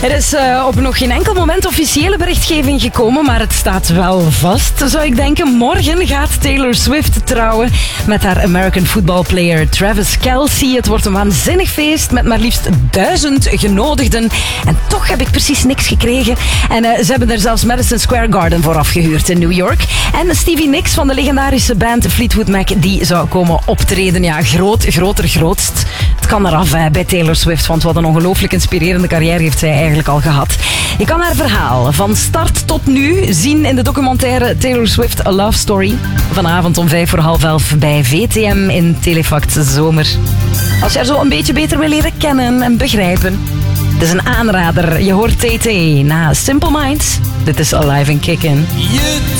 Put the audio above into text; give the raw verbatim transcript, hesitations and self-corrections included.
Er is uh, op nog geen enkel moment officiële berichtgeving gekomen, maar het staat wel vast, zou ik denken. Morgen gaat Taylor Swift trouwen met haar American football player Travis Kelce. Het wordt een waanzinnig feest met maar liefst duizend genodigden. En toch heb ik precies niks gekregen. En uh, ze hebben er zelfs Madison Square Garden voor afgehuurd in New York. En Stevie Nicks van de legendarische band Fleetwood Mac, die zou komen optreden. Ja, groot, groter, grootst. Het kan eraf hè, bij Taylor Swift, want wat een ongelooflijk inspirerende carrière heeft zij eigenlijk al gehad. Je kan haar verhaal van start tot nu zien in de documentaire Taylor Swift A Love Story. Vanavond om vijf voor half elf bij V T M in Telefact Zomer. Als je haar zo een beetje beter wil leren kennen en begrijpen. Het is een aanrader. Je hoort T T na Simple Minds. Dit is Alive and Kickin'.